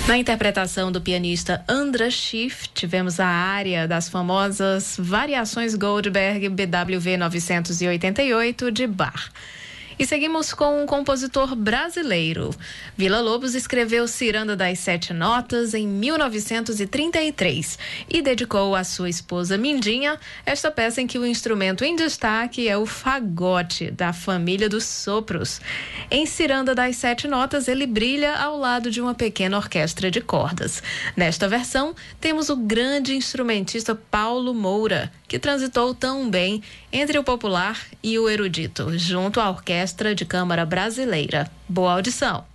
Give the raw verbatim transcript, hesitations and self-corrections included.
Na interpretação do pianista Andras Schiff, tivemos a área das famosas Variações Goldberg B W V novecentos e oitenta e oito de Bach. E seguimos com um compositor brasileiro. Villa-Lobos escreveu Ciranda das Sete Notas em mil novecentos e trinta e três e dedicou à sua esposa Mindinha esta peça em que o instrumento em destaque é o fagote, da família dos sopros. Em Ciranda das Sete Notas, ele brilha ao lado de uma pequena orquestra de cordas. Nesta versão, temos o grande instrumentista Paulo Moura, que transitou tão bem entre o popular e o erudito, junto à Orquestra de Câmara Brasileira. Boa audição!